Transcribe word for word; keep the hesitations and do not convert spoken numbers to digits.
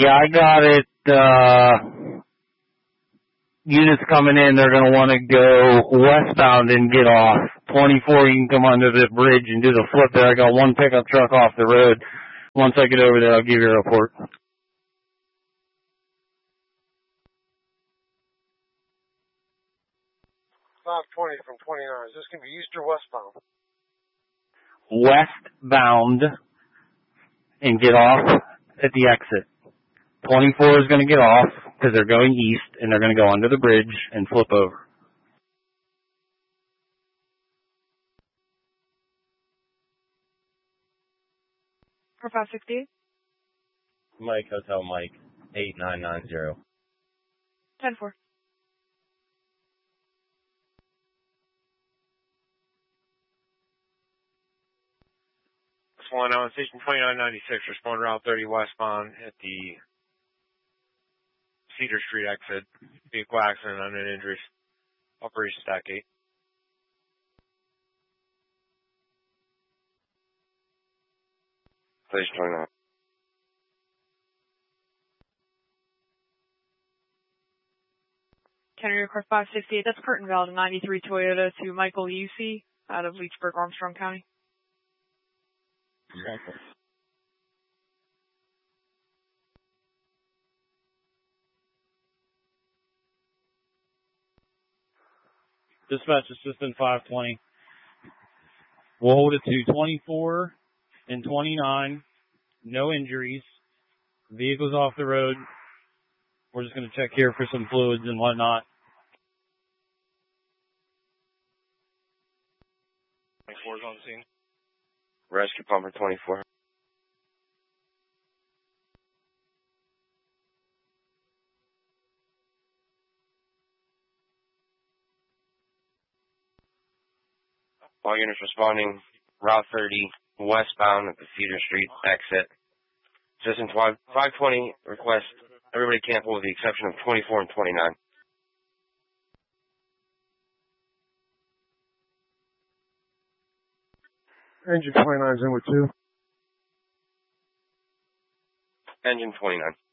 Yeah, I got it. Uh, units coming in, they're going to want to go westbound and get off. twenty-four, you can come under the bridge and do the flip there. I got one pickup truck off the road. Once I get over there, I'll give you a report. five twenty from twenty-nine. Is this going to be east or westbound? Westbound and get off at the exit. twenty-four is going to get off because they're going east, and they're going to go under the bridge and flip over. For five sixty-eight? Mike, Hotel Mike, eight nine nine zero. ten four. Flying on station twenty-nine ninety-six, respond Route thirty westbound at the Cedar Street exit. Vehicle accident, unknown injuries. Operation Stack eight. Station twenty-nine. Kenny Record five sixty-eight, that's Curtin Valley, ninety-three Toyota to Michael Usey out of Leechburg, Armstrong County. Exactly. Dispatch Assistant five twenty. We'll hold it to twenty-four and twenty-nine. No injuries. Vehicles off the road. We're just going to check here for some fluids and whatnot. twenty-four is on the scene. Rescue Pumper twenty-four. All units responding, Route thirty, westbound at the Cedar Street exit. System five twenty, request everybody cancel with the exception of twenty-four and twenty-nine. Engine twenty-nine is in with two. Engine twenty-nine.